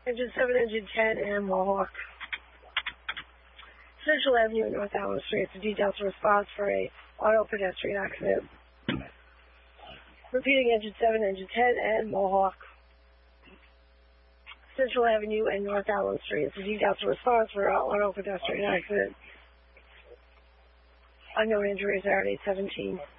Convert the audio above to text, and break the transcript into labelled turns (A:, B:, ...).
A: Engine 7, Engine 10, and Mohawk. Central Avenue and North Allen Street. The details response for a auto pedestrian accident. Repeating, Engine 7, Engine 10, and Mohawk. Central Avenue and North Allen Street. The details response for an auto pedestrian accident. Unknown injuries are at 817.